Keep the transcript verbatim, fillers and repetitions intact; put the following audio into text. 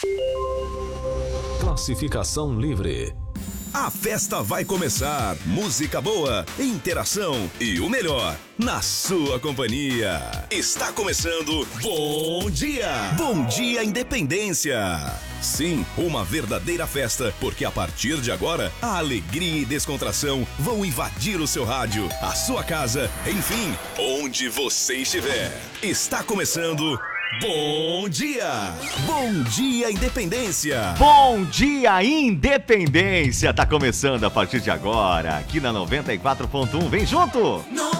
Classificação livre. A festa vai começar, música boa, interação e o melhor, na sua companhia. Está começando Bom Dia! Bom Dia Independência! Sim, uma verdadeira festa, porque a partir de agora, a alegria e descontração vão invadir o seu rádio, a sua casa, enfim, onde você estiver. Está começando... Bom dia! Bom dia, Independência! Bom dia, Independência! Tá começando a partir de agora, aqui na noventa e quatro ponto um. Vem junto! noventa